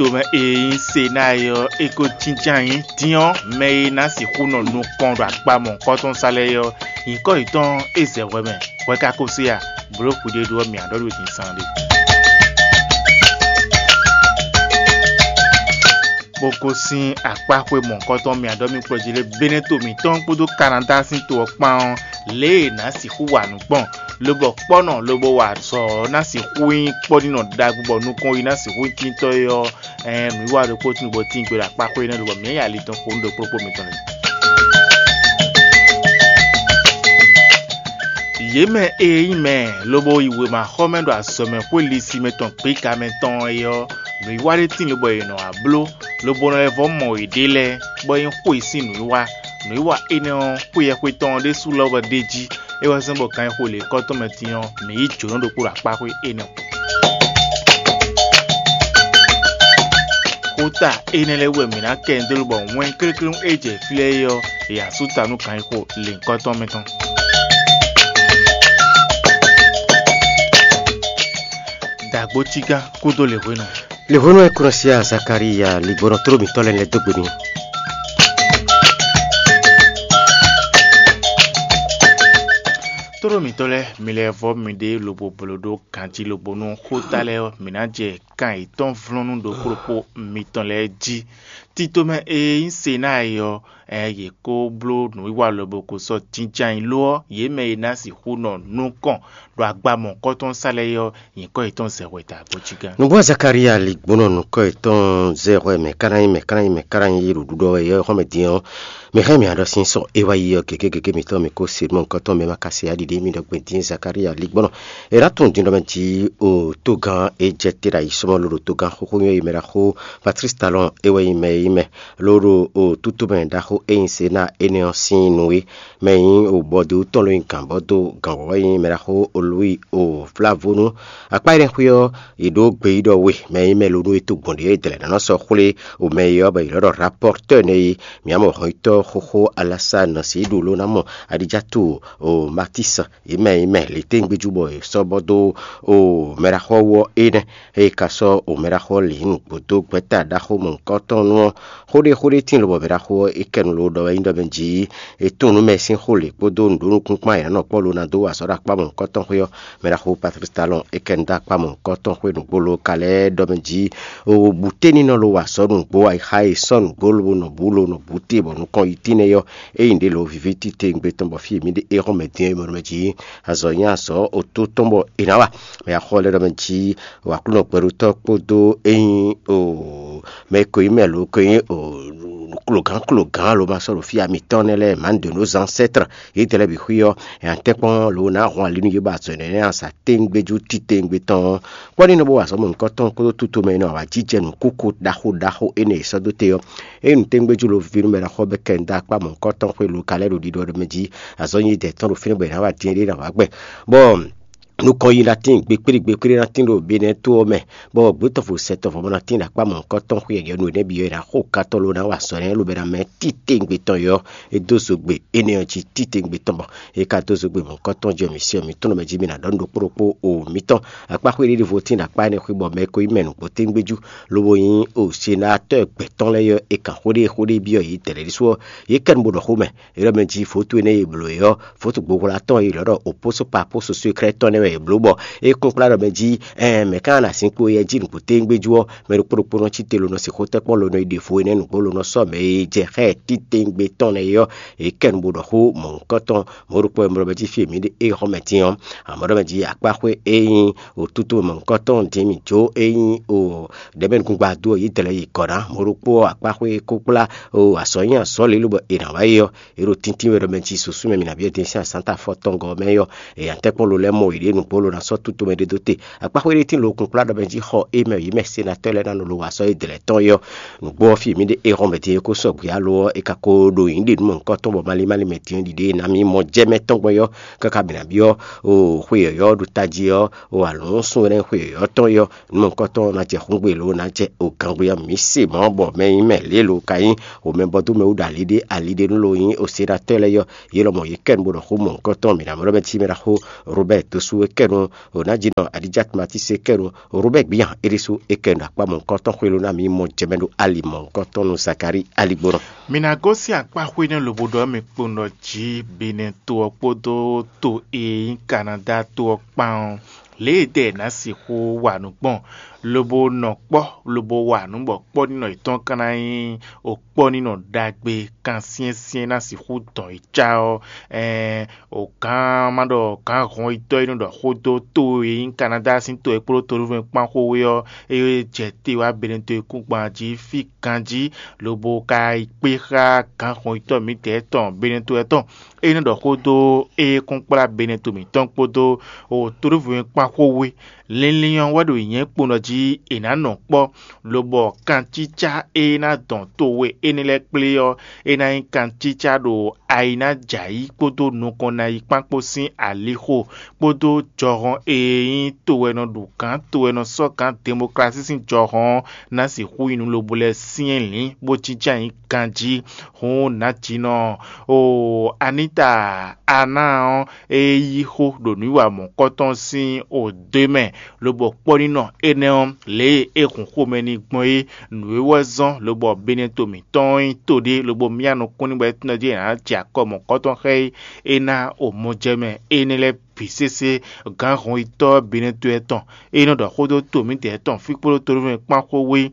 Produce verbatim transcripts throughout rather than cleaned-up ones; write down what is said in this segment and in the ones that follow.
Tito me e senayo eko tinjan dion me na si kuno nu kondo akpa mon koton saleyo inko iton eze weme weka kosia bro kude do mi adoru tin sande boko sin akpa kwe mon koton mi adomi projele beneto mi ton podo quarante sin to opan le na si huwa nu pon lobo pono lobo wa so na si huin podino dagbo nu kon ina si huin tin to yo eh mi wa do ko tin bo tin pe akpa kwe na lobo mi ya le ton ko ndo propo mi ton yeme e ime lobo iwe ma homendo asome polisi meton pe ka meton yo mi wa le tin lobo eno ablo lobo no evo mo idele boyin ko isin nu wa nu wa eno ko ye ko ton de su lobo deji e wa sembo kan ko le ko to metiyan mi jo ndo ko apa ko eno kota enele we mi na ke ndo lobo wen kirikirun eje file yo ya suta nu kan ko le ko to meton dagbo chiga kudo le bueno le bueno e conoscia Zaccaria libero trovi tole le dogbemi toro mitole milevo mide lobo bolodo kanti lobo no hotale minaje kan iton flonu do propo mitole ji Tito me e insenayo e ye ko blo no iwa lobo ko so tinjan lo ye me na si huno nu kon do agbamo ko ton saleyo yin ko iton se weta bochiga no bo Zaccaria ligbono no ko iton zero me karan me karan me karan yiru do ye ho me dion me remi ado sin so e wa yo keke keke mi to me ko sir mon ko to me makasi adi de mi do gbentin Zaccaria ligbono e raton dindo menti o togan e jetira isomo lo togan ho ko yo imera ho Patrice Talon e wa ime ime loro o tutu ben da ho e insena ene sinui me o bodu to lo inkan bodu gan wa imera ho o lui o flavonu akpaire huyo ido gbe ido we me ime lo no etu gbonde e tele na so khule o me yo ba ilo rapporteur ne mi amo hoito ho Alassane Sidou lo namo adijatu o Matis e me ime le tengbe jubo so bodu o mera ho wo ene e kaso o mera ho lin bodu gbeta da ho mon koton no hore hore tin lo bera ho e ken lo do indo benji e tunu mesin hole bodu ndunu kunpa ya no polo na do asora pa mon koton ho mera ho Patrice Talon e ken da pa mon koton ho no bolo kale do benji o buteni no lo wa so no bo ai hai son bolo no bulo no buti bo no kon itine yo e inde lo viviti tengbe tombo fi mi de e romedien mo meji azonya so o to tombo inawa me hole do benji wa kuno peruto podo e o me ko imelo ko o clogan clogan lo maso lo fi a mitonele man de nos ancêtres et tele bi huyo e antepon lo na ro alinu ye ba tsene en sa tengbe ju titengbe ton kwani no bo aso mon koton ko tutu me no wa jije no kuku daho daho ene so dote yo e no tengbe ju lo fi me na ho be kenda pa mon koton ko lo kale lo di do meji azonyi de ton lo fi be na wa tin na wa gbe bon nous koyi latin gbe pere gbe pere latin lo bene to me bo gbeto fo set of mo latin la pa mon koton ko ye no ne bi yo na ho katolo na wa so lo be na me titengbe ton yo e dozo gbe energy titengbe ton bo e ka dozo gbe mon koton je mission mi ton me ji mi na don do propo o mi ton apa ko ri voting na pa ne ko bo me ko imenu ko tengbeju lo yin o sénateur gbe ton le yo e kan hore hore bi yo yi tele so ye kan bo do ho me e re me ji photo ne blo yo photo gbo la ton yi lo o poso pa poso secret ton e blobo e conclare meji eh me kana sinko ye jin ko tengbejuo me ro pro pro chitelo no se hote polo no ide fo ne no polo no so me je he titengbe ton yo e ken bo do ho mon koton mo ro po mo meji fi mi de e ho metion amoro meji akpa kwe e o tutu mon koton jemi jo e o de ben kun gba do yi tele yi kora mo ro po akpa kwe kokula o asoyan so le lubo e na wa yo e ro tintin we ro meji susu me mi na bi de santa fotongo me yo e antepolo le mo ide no polo na so tutu me de dote akpa kwere tin lo kun pla do benji ho e me yi me sénateur le na no lo wa so e de le ton yo no gbo fi mi de e ron meti ko so gya lo e ka ko do yin de mo nkan ton bo mali mali meti di de na mi mo je meton gbo yo ka ka bi na bi yo o hwe yo du taji yo o alon sun re hwe yo ton yo mo nkan ton na je khungbe lo na je o kan gbo ya mi se mo bo me yin me le lo kayin o me bo du me u da lide alide no lo yin o sénateur le yo ye lo mo ye ken bo do ho mo nkan ton mi na mo be ti me ra ho Robert su we kenu ona jino adijat matise kenu Robert bien erisu ekenda pa mon konton khwelo na mi mo jemendo ali mon konton no Zakari ali boron mina gosi akpa khwene lobodo me kpono ji bene to podo to e Canada to pa le de na si ho wa nu gbon lobo no po lobo wa nu bo po nínú ìtàn kan yin o po nínú dagbe kan sien sien na si ho ton icha o eh o kan ma do kan ron ito inu do ho do to in Canada sin to e pro to ru pa ho we o e je ti wa beren to ku gba ji fi kanji lobo ka ipe ra kan ron ito mi te ton beren to e ton e no do ho do e kun pla beren to mi ton podo o to ru pa ho we lenliyan wado yen pono ji enano po lobo kan chicha e na don to we enile player e na kan chicha do aina jai podo no kona ipapo sin aleho podo joron e to we no du kan to we no so kan democracy sin joron na si hu inu lobo le sin lin bo chicha yin kanji ho na jino o Anita ana e yi ho do niwa mon koton sin o demain lobo poni no eneon le ekun ko meni gbon e nuwe wazan lobo beneto mi ton to de lobo miano kuni gba tuna je na ti akomo koton he ena o mojeme enele pisese gan ron ito beneto eton eno do kodo to mi de eton fikporo to ru pa ko we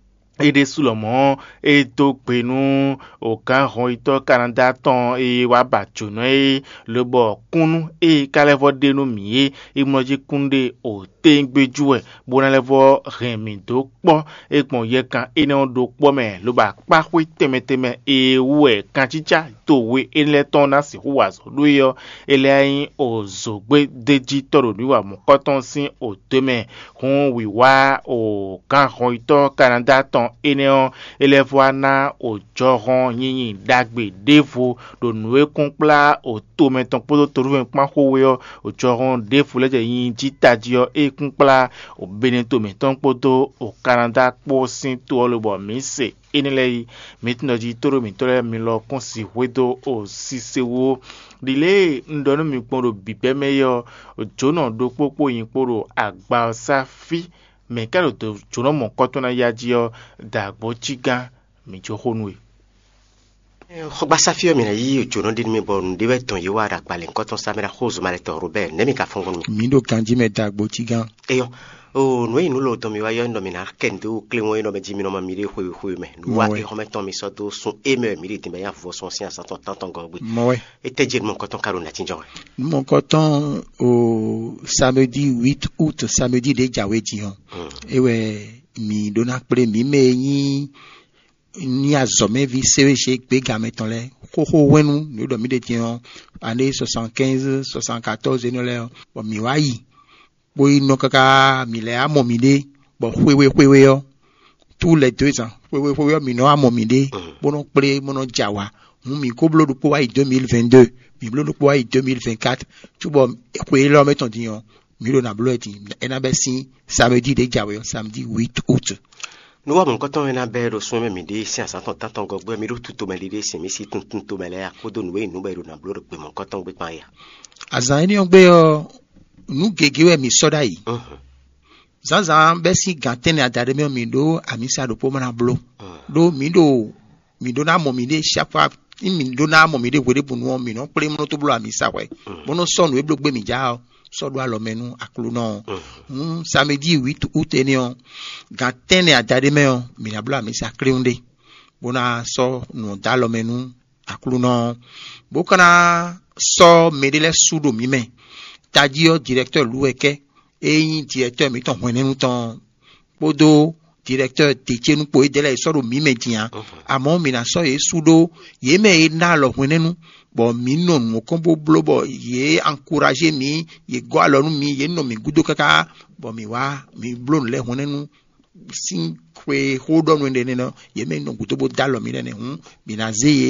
ede sulomo e to penu o kan ron ito Canada ton e wa bachuno e lobo kunu e kalevo de no mi e moji kunde o tengbeju e bona levo remi do po e pon ye kan ene on do po me lo ba pa wi temeteme e we kan chicha to we ele ton na si huwa so do yo ele ayin o zogbe deji toro ni wa mo koton sin o teme hun wi wa o kan ron ito Canada ton ene on ele voana o joron yin dagbe devo do nuwe kunpla o to meton podo toru pa ko we o joron devo le yin jitaji o e kunpla o beneto meton podo o Canada po sin to lobo mi se enele metno ji toro mi tore mi lo konsi wedo o sisewo dile ndono mi poro bipe meyo o jona do popo yin poro agba safi me karo to jono mo kotona yaji o dagbo chiga mi johonwe Khogba safio mina yi jono din mi bon de weton yi wara gbale nkoton samira khozu male to Robert nemi ka fongon mi mi do kanji me dagbo chiga eyo o no inu lo to mi wa yo ndo mina kendo klemo ino be jimi no ma mi re khwe khwe me wa e ho meton mi so do sun e me mi re timbe ya fo son science en tant ngogbe mowe e teje mon koton karo na tinjo mon koton au samedi huit août samedi de jawe jion e we mi dona pre mi me yin ni azome vi sewe she pe gameton le ko ko wenu ni do mi de tion année soixante-quinze soixante-quatorze no le bo mi wa yi bo ino kaka mi le amomide bo hwewe hwewe yo tous les deux ans hwewe hwewe mi no amomide bo no pre mo no jawa mu mi ko blodu po wa deux mille vingt-deux mi blodu po wa deux mille vingt-quatre tu bo hwe lo meton dion mi lo na bloeti ena be sin samedi de jawe samedi huit août nous avons quand ena be ro so me mi de si asan ton tanton gogbo mi ro tuto me de si mi si tun tun to me le akodo nu we nu be ro na blodu pe mon koton gbe pan ya azan ni on gbe yo nu gegewe mi soda yi zanzan be si ganten adare me mi do amisa do po mana blo do mi do mi do na mo mi de chaque fois mi do na mo mi de wede bunu mi no pre mo to blo amisa we mo no so nu e blo gbe mi ja so do alo menu aklu no mm samedi huit août enion ganten adare me mi na blo amisa kreunde bona so nu dalo menu aklu no bokana so medele sudo mi me tadio directeur loueke eyin directeur mi ton wenu ton podo directeur techenu po edele so do mi me dian amo mi na so e sudo ye me na lo wenu bo mi no mo kombo blobo ye encourager mi ye go alonu mi ye no mi gudo kaka bo mi wa mi blon le wenu sin kwe hold on when no ye me no gudo bo dalo mi ne hu mi na zeye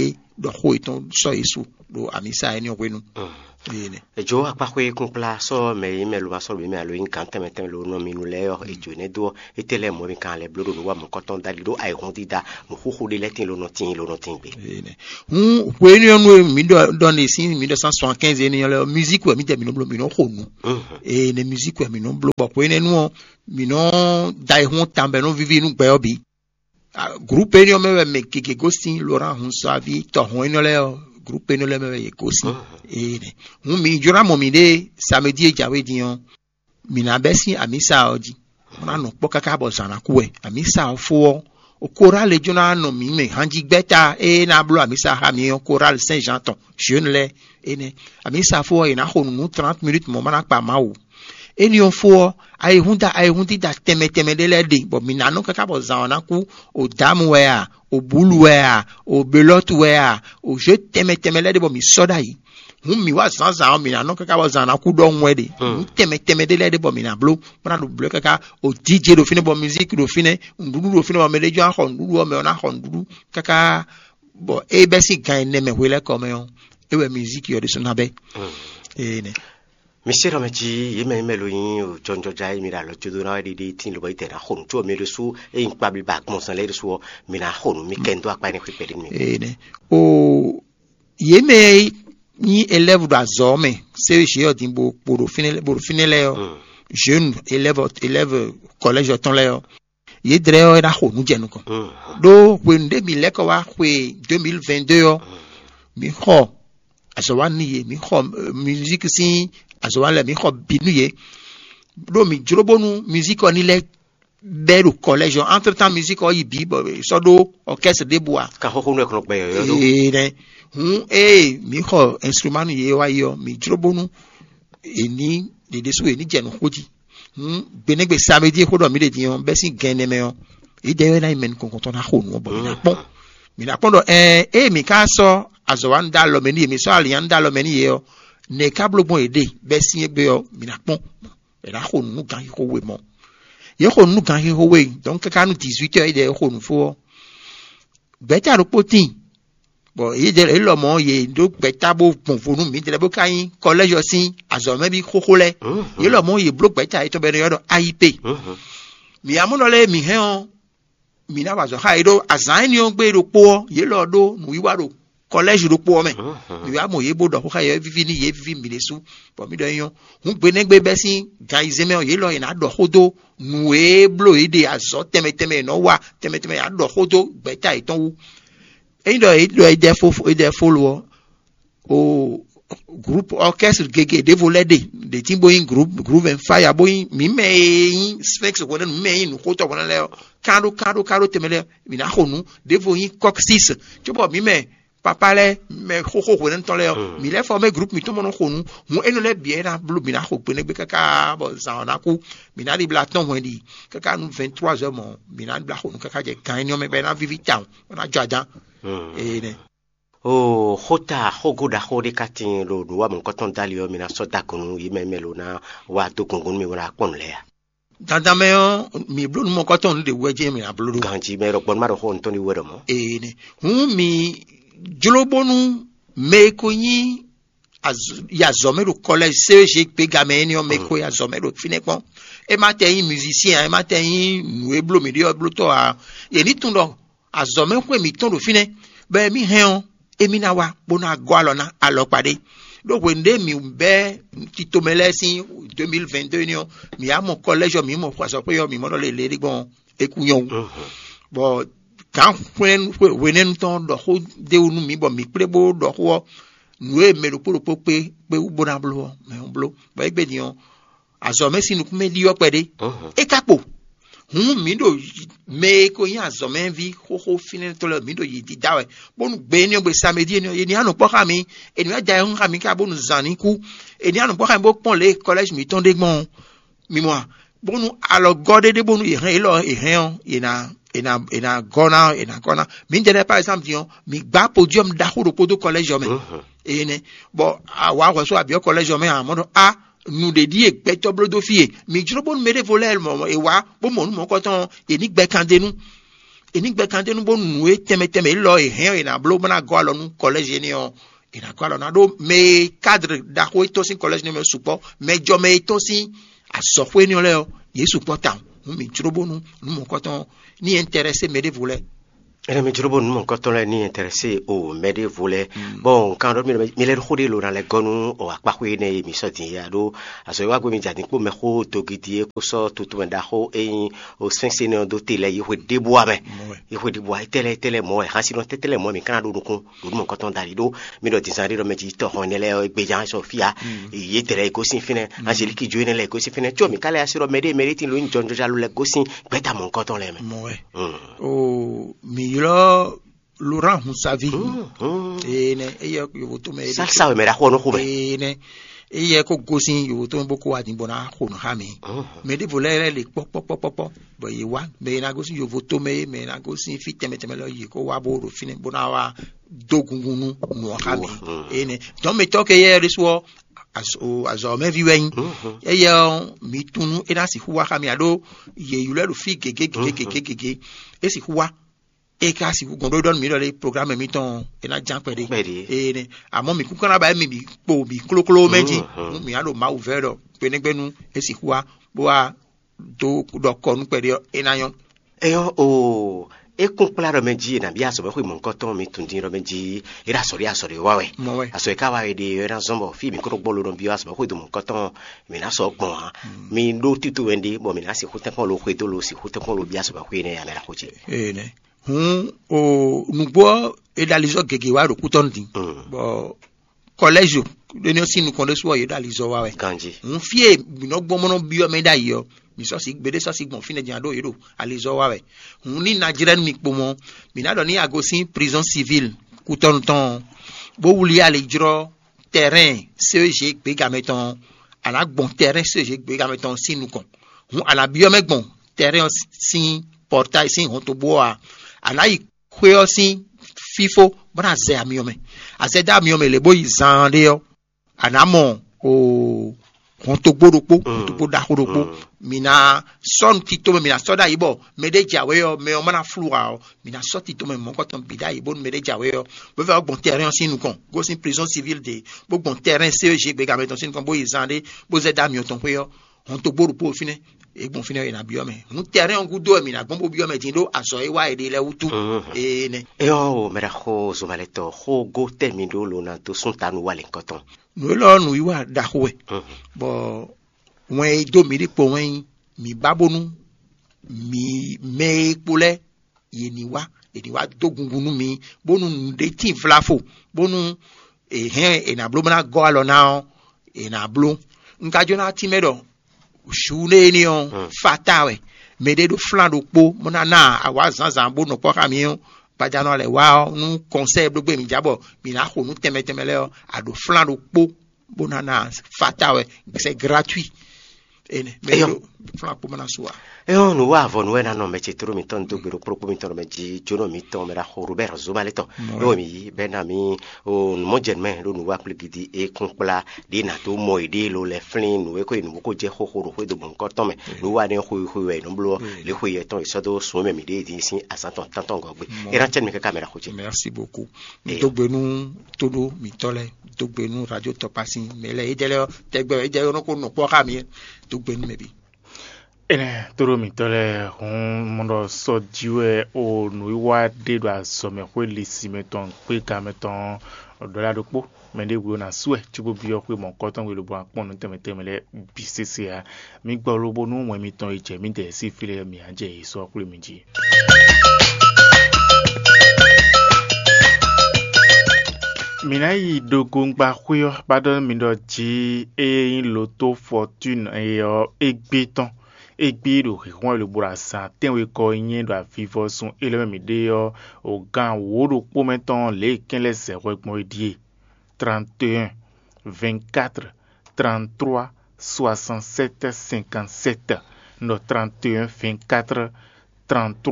do ho iton so isu do amisa eni okwenu ene ejo akpakwe kumpla so me me lo so be me alo in kan temete lo no minu le o ejo ne do etele mo bi kan le blodo no wa mo koton dali do ai hon dida mo ho de letin lo no tin lo no tin be ene hu kweni onu mi do don ni sin mille neuf cent soixante-quinze eni le musique wa mi te mi no blo mi no ho nu ene musique wa mi no blo bo kweni nu mi no dai hon tambe no vivi nu gbe obi groupe eni o me me keke gostin Laurent Hunsavi to hon eni le groupe no le me ye kosi ene hu mi jura mo mi de samedi e jawe dion mi na besi amisa oji na no po kaka bo sana kuwe amisa ofo o choral jona no mi me hanji gbeta e na blo amisa ha mi o choral Saint Jean ton jeune le ene amisa fo e na ho nu trente minutes mo mana pa ma o eni on fo ai hunta ai hunti da teme teme de le de bo mi na no kaka bo zana ku o damu we a o bulu we a o belot we a o je teme teme le de bo mi soda yi hum mi wa zan zan mi na no kaka bo zana ku do nwe de teme teme de le de bo mi na blo mana do blo kaka o D J do fine bo musique do fine ndudu do fine bo me de jo an hon ndudu o me na hon ndudu kaka bo e be si gan ne me wele comme on e we musique yo de so na be e ne Monsieur Romechi, il m'a melo yin John Jojai mira lo tudo na di di tin lo bai tera hon to me su e in pabi bak mon san le su mina hon mi kendo akpa ne kwipedi mi e ne o ye me ni élève do azome se je yo din bo pour finir pour finir le jeune élève élève collège ton le ye dreo era honu jenu ko do when de mi le ko wa we deux mille vingt-deux mi ho azowani ye mi ho musique si azowale mi ho binu ye do mi jurobonu musique oni le beru collège entre temps musique o yibi so do orchestre de bois ka ho ho no ko gbe yo do e hu e mi ho instrument ye wa yo mi jurobonu eni de desu eni jenu hoji hu benegbe samedi ko do mi de dion be si gene me o e de na men ko ton na ho no bo mi na pon mi na pon do eh e mi ka so azowan da lo meni mi so alian da lo meni ye o ne kablo bon ede be si egbe o mi na pon e na ho nu gan ko we mo ye ho nu gan ho we donc ka nu dix-huit heures de ho nu fo beta ro potin bo ye de lo mo ye do beta bo pon fo nu mi de bo kan collège osin azome bi kokole ye lo mo ye block beta e to be yo A I P mi amuno le mi he on mi na wa zo ha ido azan ni o gbe ro po ye lo do nu wiwa ro collège ro po me mi wa mo ye bo do ho ye vivi ni ye vivi mi le su bo mi do yan hun gbe ne gbe be sin ga izeme o ye lo ina do hodo nu e blo ide azo teme teme no wa teme teme ya do hodo beta iton wu e do e do e defo e defo lo o groupe orchestre gege de volede de timbo in group groove and fire boy mi me sphinx ko na me in ko to ko na le karo karo karo temele mi na honu de vo in coxis tu bo mi me papa le me ko ko ko na to le mi le former groupe mi to mo no honu mo eno le bien na blue mi na ko pe ne be kaka bo za na ku mi na di blaton mo di kaka nu vingt-trois heures mo mi na bla honu kaka je kan ni o me be na vivi town na jaja e ne o hota hogoda hode katin lo wa mon koton dalio mina sota kunu yimemelo na wa to kungun mi wala kon le dada me mi blu mo koton de weje mi na blu ganji me ro bon maro ho ntoni wero mo e ne hu mi jolobonu me konyi az ya zomero collège C G P gameni o me ko ya zomero finekon e matin musicien e matin nous blu mi dio blu to a e ni tundo azome ko mi tondo fine be mi hen emina wa bona gwalo na alopade do wende mi be titomelesin deux mille vingt-deux ni mi a mon collège mi mo kwaso pe yo mi mo le le gbon ekuyon bo kan wen wenen ton do ho de unu mi bo mi prebo do ho nu e me lo po pe pe u bona blo me on blo ba egbe dion azome sinu ku me li yo pede e kapo hun mi do me ko yin azome vi ho ho finin to le mi do yi di dawe bonu gbe ni ogbe samedi ni ni anu po ka mi eni aja hun ka mi ka bonu zani ku eni anu po ka mi bo pon le collège mi ton de gbon mi moi bonu alo gode de bonu ihen ilo ihen ina ina ina gona ina gona mi de par exemple dion mi gba podium da ho do podo collège me ene bo awa ko so abi collège me amodo a nous de die peto blodo fie mi juro bon mere volel mo e wa bo mo mo ko ton e ni gbe kande nu enigbe kan de nu bo nu e teme teme lo e hen e na blo bana go alo nu college ni o e na go alo na do me cadre da ko to sin college ni me supo me jo me to sin asofwe ni o le o ye supo ta mi trobo nu nu mo ko ton ni intéressé me de voulait. Elle me dit bon quand on est intéressé au médé volet bon quand on me le rodé dans les gonu o akpa ko ne mi so tin ya do aso wa go mi jadi ko me ko to gidie ko so to to nda ho e o sense ne do tele yi ho de boa me yi ho de boa tele tele mo e hasi no tele mo mi kan do ko do mo quand on dari do mi do tin sari do me ji to ho ne le gbe jan so fia yi tele ko sin fine angeli ki joine le ko sin fine cho mi kale asiro médé mérite lo njonjo jalu le ko sin beta mon quand on le mo o mi lo Laurent Moussavi e ne e ye yo to me sa sa me ra ho no ho e ne e ye ko gosin yo to bo ko adin bona ho no ha mi me de volere le pop pop pop pop bo ye wa me na gosin yo voto me me na gosin fi teme teme lo ye ko wa bo ro fini bona wa dogungunu no ha mi e ne don me to ke ye riswo aso aso me viwen e ye mi tunu e na si huwa ha mi ado ye yule ro fi gege gege gege gege e si huwa e ka si gondo don mi le programme mi ton e na jan pede e ne amo mi kukana ba mi bi po bi klo klo meji mi ado ma ouvert penegbenu e si huwa bo a do do kon pede e na yon e yo o e compla romeji na bia so ba ko mon koton mi tundi romeji e ra sori asori wa we aso e ka wa e de era zombo fi mi ko bolo don bia so ba ko do mon koton mi na so gbon ha mi do titu wendi bo mi na si hutan ko lo ko do lo si hutan ko lo bia so ba ko ne ya mera ko ji e ne hun o nugbo edalizo gege wa ro kuton din bo college de no sinu kon de so ye dalizo wa we kanji hun fie no gbo mo no bi o me da yo mi so si gbede so si gbon fine jan do yero alizo wa we hun ni Nigerian mi pomo mi na do ni agosin prison civile kuton ton bo wuli ale jro terrain C E G gbe ga meton ala gbon terrain C E G gbe ga meton sinu kon hun ala bi o me gbon terrain sin portail sin hon to boa anayi kweo sin fifo bana ze amiome azeda amiome le boy zande yo anamo o hon to gboropo to gboda horopo mina son tito mina soda ibo mede jawe yo me o mana flua mina so tito me mon koton bida ibo mede jawe yo bo fa bon terrain sin nous kon go sin prison civile de bo bon terrain C E G be ga meton sin kon boy zande bo zeda mi ton pe yo hon to gboropo fine e bon fine na biome nu terrain on gudo mi na bombo biome tindo aso e wa e de le utu e ne e o mera ho zo maleto ho go termindo lo na to sun tanu wale koton nu lo nu iwa da howe bo wen do mi ripo wen mi babonu mi me pole ye ni wa e ni wa dogungunu mi bonu de tin flafo bonu e hen e na blo na go alo na e na blo nka jona timedo shune ni on mm. fatawe mede do flan do po mona na awa zanzan bo no po kamion pajano le wa nu conseil do gbe mi jabo mi na ho nu teme teme le a do flan do po bona na fatawe c'est gratuit ene mede flan po mona soa e on no wa von wena no meche tro mi ton do biro proprio mi ton meji jono mi ton mera ho Robert Zumaleto o mi benami o mo jenme lo no wa pligidi e konpla di na to mo ide lo le flin no e ko ni ko je ho ho ro do bon koton me lo wa ni ho ho we no blo le ho ye ton so do so me mi de di sin asanton tanton gogbe e ran chen mi ka camera ko je merci beaucoup mi to gbenu todo mi tole to gbenu radio Topasi mele idele tegbe ide no ko no po ka mi to gbenu me bi ene toro mi tole hun mondo so jiwe o no iwa de do asome ko lisi meton pe ka meton dola do po me de wo na sue chubo bi o pe mon koton we lo bo apon no teme teme le bisisi a mi gbo lobo no mo mi ton ije mi de si file mi anje iso kure mi ji mina yi dogun gba kuyo badon mi do ji e loto fortune e o egbetan egbiro won le bura san tenwe ko yin do afivo sun ele mi de yo o gan wo do po meton le kin le se ko gbon die trente et un vingt-quatre trente-trois soixante-sept cinquante-sept no trente et un vingt-quatre trente-trois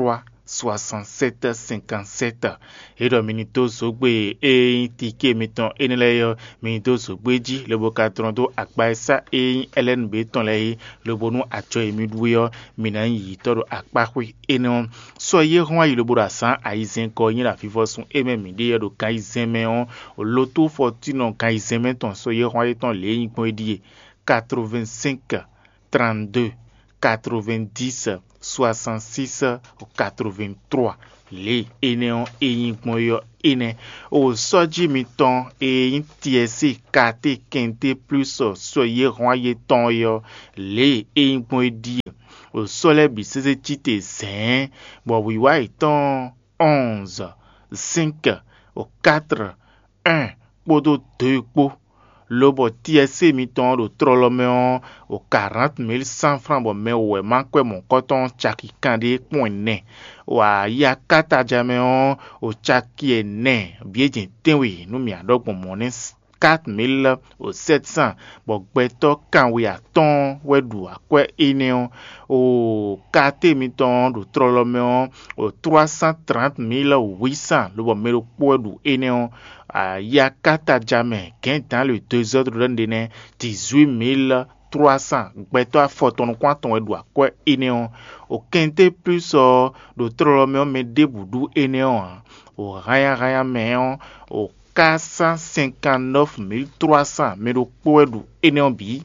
soixante-sept cinquante-sept edo minito sogbe e tike miton eneleyo minito sogbe ji lebo katrondo akpaisa e elen beton le lebo nu acho emiduyo minan yi todo akpahwe eno so ye hwa yi lebo rasan aizen ko yin la fifo sun eme mide do kaizen me loto fortune kaizen me ton so ye hwa ton le yin po die quatre-vingt-cinq trente-deux quatre-vingt-dix soixante-six quatre-vingt-trois les énéons et moyo ene au soji miton et tiesi kate kente plus soye roye ton yo les et moidi au soleil bisese tite saint bon oui wa étant onze cinq au quatre un podo deux po lobo tiesi miton do trolomeon au quarante mille cent francs bon mais ouais manque mon coton chaki kande point ne wa ya kata jameon au chaki ene bien tenwe nous mi adok bon monen quatre mille sept cents bon beto kan we aton we du akwe ineon au kate miton do trolomeon au trois cent trente mille huit cents lobo melo po du ineon à Yakata Jamais, qui dans le deux autres rendez dix-huit mille trois cents. Beto a photon quand on doit quoi inéon. Au quinte plus de trolomeo me deboudou inéon. Au raya raya meon. Au quatre cent cinquante-neuf mille trois cents. Mais au poedou inéon bi.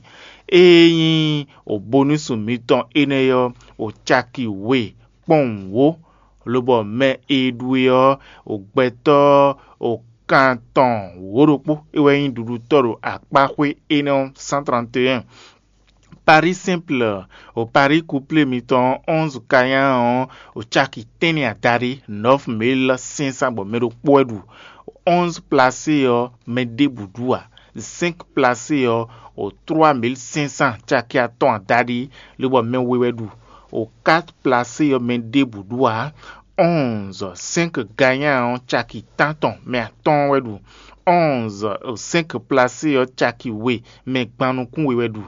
Et au bonus au miton inéon. Au chaki we. Bon wo. Le bon me edouyo. Au beto. Au canton Woropo ewen dudu toro akpahwe enon cent trente et un Paris simple au Paris couplé miton onze kayan au chaki teni atari neuf mille cinq cents bon mero poedu onze placé au mede boudoua cinq placé au trois mille cinq cents chaki aton atari le bon men wewedu au quatre placé au mede boudoua onze, cinq gagnants chaki tanton, mais ton wedou. onze, cinq placés chaki we, mais banoukou wedou.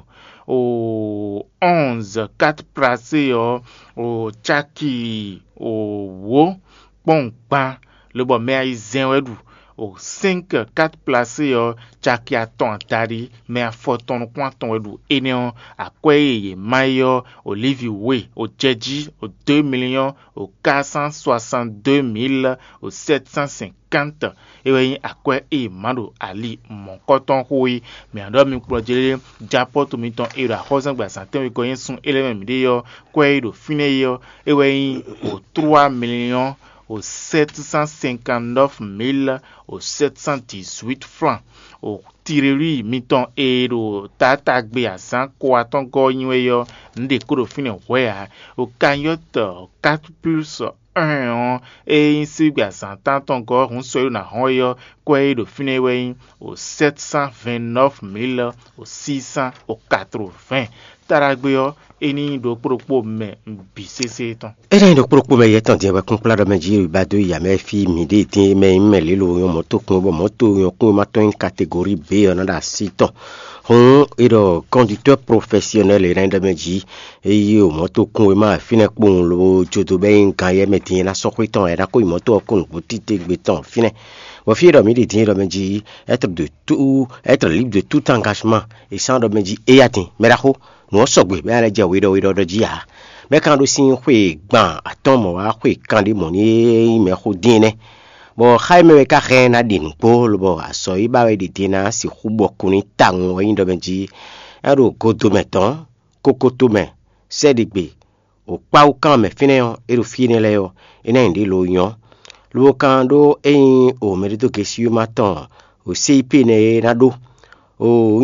Au onze, quatre placés au chaki au wo, bon ban, le bon mais zen wedou. Au cinq, quatre placés chaki aton tari, mais à forton quanton wedou. Enéon, à kweye mayo, au livi we, au djeji, au deux millions, au quatre cent soixante-deux mille, au sept cent cinquante. Et oui, à quoi et mando ali, mon coton rouille, mais en dormi pour dire, japot ou miton et la rose en bas, santé, oui, qu'on son élément midéo, quoi et de finéo, et oui, au trois millions, au sept cent cinquante-neuf mille, au sept cent dix-huit francs, au tireri miton et au tatagbe à cent quoi ton goyo, n'de kouro fine wea, au cagnotte quatre plus un et ainsi à cent encore, on soit na hoyo, quoi de fine wea, au sept cent vingt-neuf mille, au six cents, au quatre-vingts. Taragbeyo eni do propos me bisese ton eni do propos me yeton dia ba kompla do meji ba do ya me fi mi de ti me me le lo yo moto ko bo moto yo ko ma to en catégorie B on da siton on ero conducteur professionnel e renda meji e yo moto ko ma fine ko lo jodo be en kan ye meti na so ko ton era ko moto ko ko tite beton fine wa fi do mi de ti do meji être de tout être libre de tout engagement et sans do meji e yatin merako no sogwe be ala je wido wido do jia be kan do sin hwe gban aton mo wa hwe kan di moni me ho dine bo khaime we ka khena din po lo bo aso iba we di tina si khubo kuni tang wo indo benji aro koto meton kokoto me sedigbe o pa o kan me fine yo ero fine le yo ina ndi lo yon lo kan do e o merito ke si maton o C I P ne na do au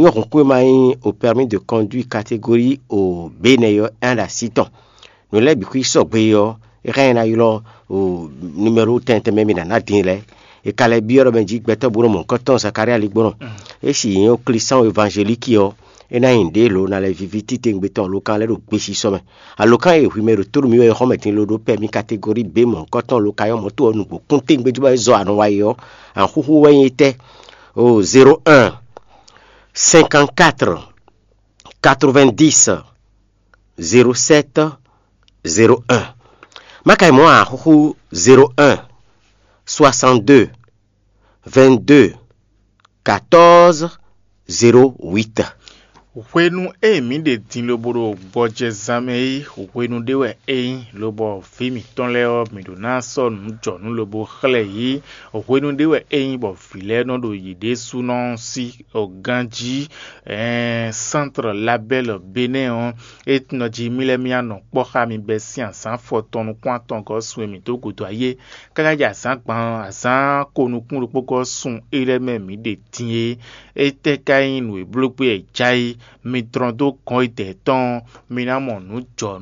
au permis de conduire catégorie au Bénéo un à siton. Nous l'avons vu sur Béo, rien à eu au numéro tente même dans la télé. Et quand les bières bendiques beto bourre mon coton sa carrière libre. Et si un client évangélique yo, et na inde lo na la viviti ting beton local le péchi somme. À local et oui mais retour mieux et remettre le do permis catégorie B mon coton local moto nous compter bejo zo an wayo en huhu wayete au zéro un cinquante-quatre quatre-vingt-dix zéro sept zéro un Makai moi huhu zéro un soixante-deux vingt-deux quatorze zéro huit. Wenu e mi de tin loboro boje zamei wenu dewe e lobo fimi tonleo mi do na so nu jo nu lobo khle yi wenu dewe e bo file no do yide sunon si oganji eh centre label Benin et no ji milemia no poka mi be science foton kwanton ko swemi to kuto aye kaka ja san pan asan konukun ro poko sun eleme mi de tin e te kain we blope e chai mi trondo kon ite ton mi na mo nu jo